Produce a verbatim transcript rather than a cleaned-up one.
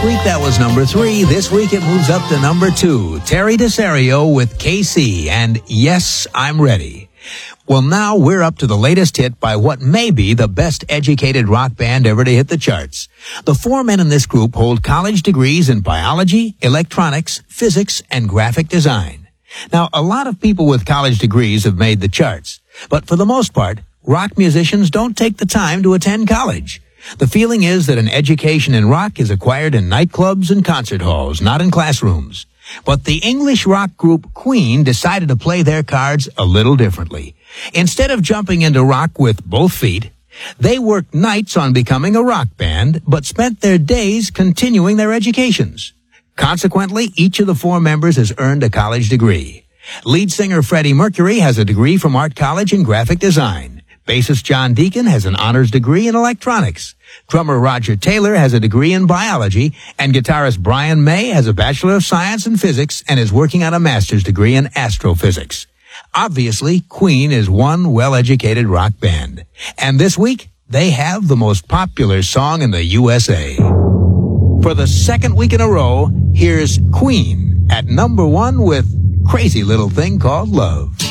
week that was number three. This week it moves up to number two. Terry DeSario with K C and Yes, I'm Ready. Well, now we're up to the latest hit by what may be the best educated rock band ever to hit the charts. The four men in this group hold college degrees in biology, electronics, physics, and graphic design. Now, a lot of people with college degrees have made the charts, but for the most part, rock musicians don't take the time to attend college. The feeling is that an education in rock is acquired in nightclubs and concert halls, not in classrooms. But the English rock group Queen decided to play their cards a little differently. Instead of jumping into rock with both feet, they worked nights on becoming a rock band, but spent their days continuing their educations. Consequently, each of the four members has earned a college degree. Lead singer Freddie Mercury has a degree from Art College in graphic design. Bassist John Deacon has an honors degree in electronics. Drummer Roger Taylor has a degree in biology, and guitarist Brian May has a Bachelor of Science in Physics and is working on a master's degree in astrophysics. Obviously, Queen is one well-educated rock band. And this week, they have the most popular song in the U S A. For the second week in a row, here's Queen at number one with Crazy Little Thing Called Love.